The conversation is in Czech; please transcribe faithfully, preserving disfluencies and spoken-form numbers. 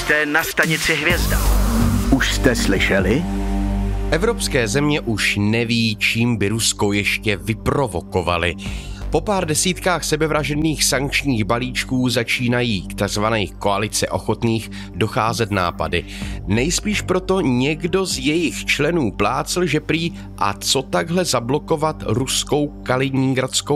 Vítejte na stanici Hvězda. Už jste slyšeli? Evropské země už neví, čím by Rusko ještě vyprovokovali. Po pár desítkách sebevražedných sankčních balíčků začínají k takzvané koalice ochotných docházet nápady. Nejspíš proto někdo z jejich členů plácl, že prý a co takhle zablokovat ruskou Kaliningradskou